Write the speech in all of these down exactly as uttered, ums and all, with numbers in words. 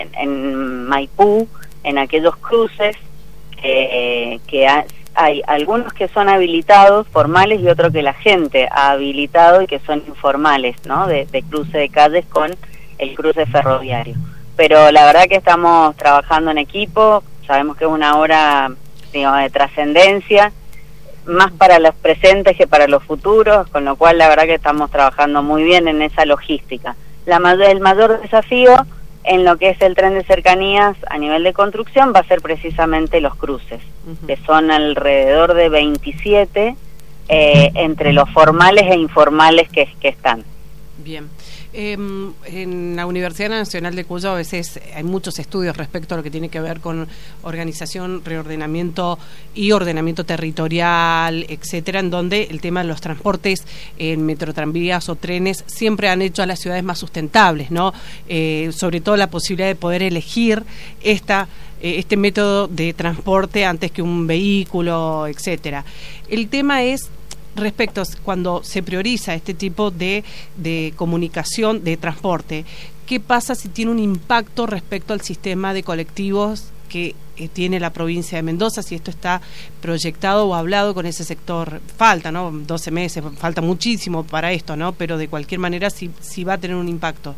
en Maipú, en aquellos cruces, eh, que ha, hay algunos que son habilitados, formales, y otros que la gente ha habilitado y que son informales, ¿no? De, de cruce de calles con el cruce ferroviario. Pero la verdad que estamos trabajando en equipo, sabemos que es una obra, digamos, de trascendencia, más para los presentes que para los futuros, con lo cual la verdad que estamos trabajando muy bien en esa logística. La mayor, el mayor desafío en lo que es el tren de cercanías a nivel de construcción va a ser precisamente los cruces, uh-huh. que son alrededor de veintisiete eh, entre los formales e informales que, que están. Bien. Eh, en la Universidad Nacional de Cuyo a veces hay muchos estudios respecto a lo que tiene que ver con organización, reordenamiento y ordenamiento territorial, etcétera, en donde el tema de los transportes en metrotranvías o trenes siempre han hecho a las ciudades más sustentables, ¿no? Eh, sobre todo la posibilidad de poder elegir esta eh, este método de transporte antes que un vehículo, etcétera. El tema es respecto cuando se prioriza este tipo de, de comunicación, de transporte, ¿qué pasa si tiene un impacto respecto al sistema de colectivos que eh, tiene la provincia de Mendoza? Si esto está proyectado o hablado con ese sector. Falta, ¿no? doce meses, falta muchísimo para esto, ¿no? Pero de cualquier manera sí, sí va a tener un impacto.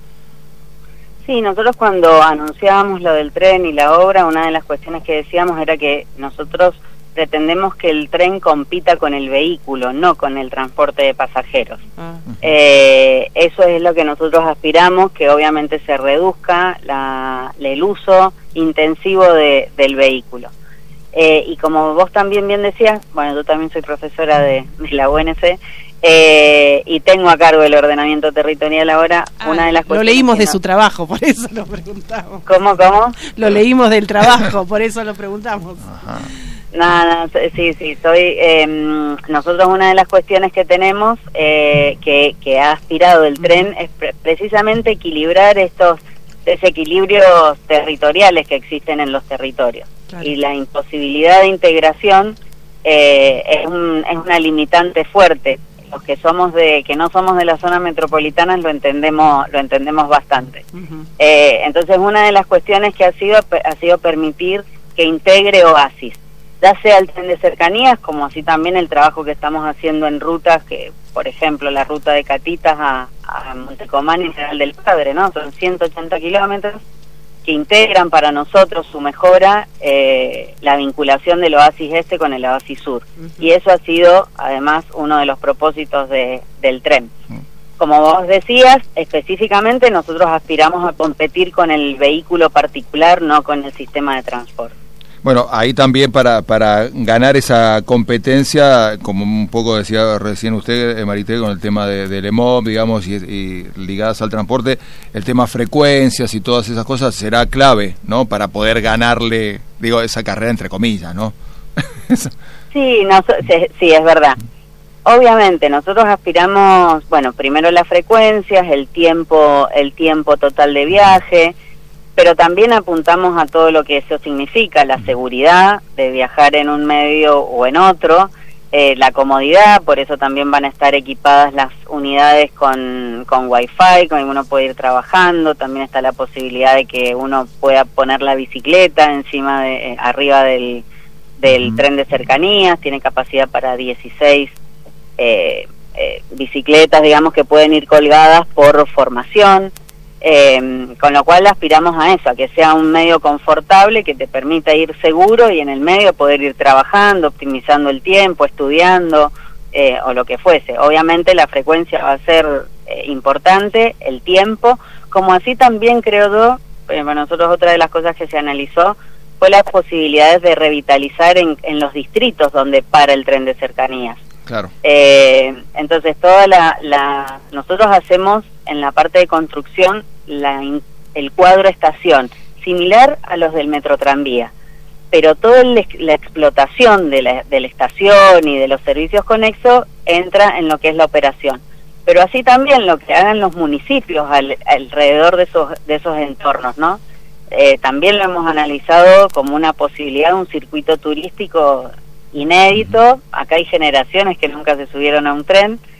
Sí, nosotros cuando anunciábamos lo del tren y la obra, una de las cuestiones que decíamos era que nosotros pretendemos que el tren compita con el vehículo, no con el transporte de pasajeros. Ah. Eh, eso es lo que nosotros aspiramos, que obviamente se reduzca la, el uso intensivo de, del vehículo. Eh, y como vos también bien decías, bueno, yo también soy profesora de, de la U N C, eh, y tengo a cargo el ordenamiento territorial ahora. Ah, una de las lo leímos de no... su trabajo, por eso lo preguntamos. ¿Cómo, cómo? Lo leímos del trabajo, por eso lo preguntamos. Ajá. Nada, no, sí, sí, soy, eh, nosotros una de las cuestiones que tenemos, eh, que, que ha aspirado el tren, es pre precisamente equilibrar estos desequilibrios territoriales que existen en los territorios. Claro. Y la imposibilidad de integración eh, es, un, es una limitante fuerte. Los que somos de, que no somos de la zona metropolitana lo entendemos, lo entendemos bastante. Uh-huh. eh, entonces una de las cuestiones que ha sido, ha sido permitir que integre Oasis, ya sea el tren de cercanías, como así también el trabajo que estamos haciendo en rutas, que por ejemplo la ruta de Catitas a, a Montecomán y General del Padre, ¿no? Son ciento ochenta kilómetros que integran para nosotros su mejora, eh, la vinculación del Oasis Este con el Oasis Sur. Uh-huh. Y eso ha sido además uno de los propósitos de, del tren. Uh-huh. Como vos decías, específicamente nosotros aspiramos a competir con el vehículo particular, no con el sistema de transporte. Bueno, ahí también para para ganar esa competencia, como un poco decía recién usted, Marité, con el tema de, del E M O B, digamos, y, y ligadas al transporte, el tema frecuencias y todas esas cosas será clave, ¿no? Para poder ganarle, digo, esa carrera entre comillas, ¿no? Sí, no, sí, es verdad. Obviamente, nosotros aspiramos, bueno, primero las frecuencias, el tiempo, el tiempo total de viaje, pero también apuntamos a todo lo que eso significa, la seguridad de viajar en un medio o en otro, eh, la comodidad, por eso también van a estar equipadas las unidades con, con wifi, con uno puede ir trabajando, también está la posibilidad de que uno pueda poner la bicicleta encima de, eh, arriba del, del uh-huh. tren de cercanías, tiene capacidad para dieciséis eh, eh, bicicletas, digamos, que pueden ir colgadas por formación. Eh, con lo cual aspiramos a eso, a que sea un medio confortable que te permita ir seguro y en el medio poder ir trabajando, optimizando el tiempo, estudiando eh, o lo que fuese. Obviamente la frecuencia va a ser eh, importante, el tiempo, como así también creo yo, eh, para nosotros otra de las cosas que se analizó fue las posibilidades de revitalizar en, en los distritos donde para el tren de cercanías. Claro. Eh, entonces toda la, la nosotros hacemos en la parte de construcción la, el cuadro estación similar a los del metrotranvía, pero toda el, la explotación de la, de la estación y de los servicios conexos entra en lo que es la operación, pero así también lo que hagan los municipios al, alrededor de esos de esos entornos, ¿no? Eh, también lo hemos analizado como una posibilidad de un circuito turístico inédito. Acá hay generaciones que nunca se subieron a un tren,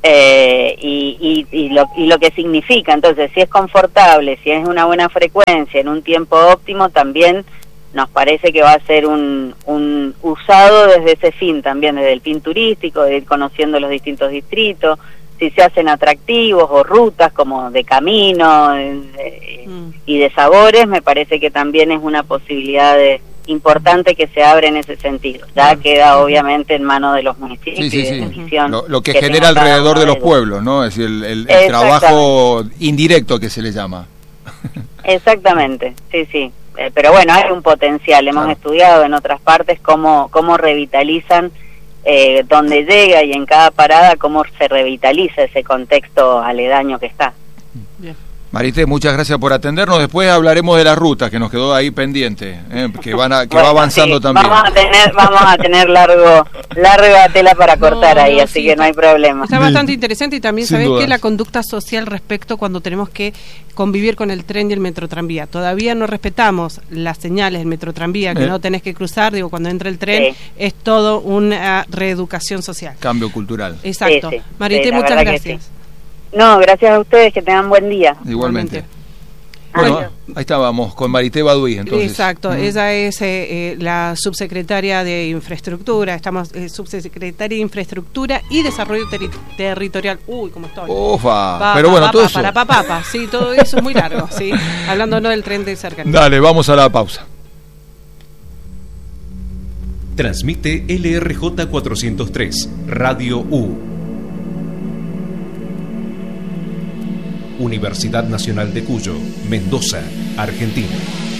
eh, y, y, y, lo, y lo que significa. Entonces, si es confortable, si es una buena frecuencia, en un tiempo óptimo, también nos parece que va a ser un, un usado desde ese fin también, desde el fin turístico, de ir conociendo los distintos distritos, si se hacen atractivos o rutas como de camino de, mm. y de sabores, me parece que también es una posibilidad de, importante que se abre en ese sentido. Ya queda obviamente en manos de los municipios, sí, sí, sí. y de decisión lo, lo que, que genera alrededor de los pueblos, ¿no? Es decir, el, el, el trabajo indirecto que se le llama. Exactamente, sí, sí. Eh, pero bueno, hay un potencial. Hemos claro. estudiado en otras partes cómo, cómo revitalizan eh, donde llega y en cada parada cómo se revitaliza ese contexto aledaño que está. Bien. Marité, muchas gracias por atendernos. Después hablaremos de las rutas que nos quedó ahí pendiente, eh, que van a, que bueno, va avanzando sí, también. Vamos a tener, vamos a tener largo, larga tela para cortar no, ahí, no, así sí, que no hay problema. Está bastante interesante y también Sin sabés dudas. que la conducta social respecto cuando tenemos que convivir con el tren y el metrotranvía. Todavía no respetamos las señales del metrotranvía, que eh. no tenés que cruzar, digo, cuando entra el tren, sí. es todo una reeducación social. Cambio cultural. Exacto. Sí, sí, Marité, sí, muchas gracias. No, gracias a ustedes, que tengan buen día. Igualmente. Bueno, bueno, ahí estábamos con Marité Baduy, entonces. Exacto, uh-huh. ella es eh, eh, la subsecretaria de Infraestructura, estamos eh, subsecretaria de Infraestructura y Desarrollo teri- Territorial. Uy, cómo estoy. Ufa, pa, pero pa, bueno, pa, todo pa, eso. Para papá, pa, pa, sí, todo eso es muy largo, sí. Hablando no del tren de cercanía. Dale, vamos a la pausa. Transmite L R J cuatrocientos tres, Radio U. Universidad Nacional de Cuyo, Mendoza, Argentina.